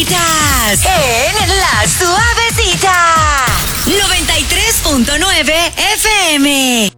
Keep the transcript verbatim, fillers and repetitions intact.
Suavecitas en La Suavecita noventa y tres punto nueve F M.